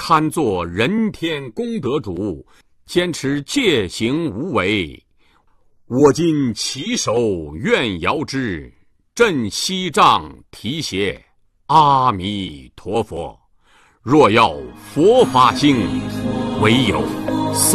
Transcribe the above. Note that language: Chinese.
堪作人天功德主，坚持戒行无为。我今起手愿遥之，振西藏提携。阿弥陀佛。若要佛法兴，唯有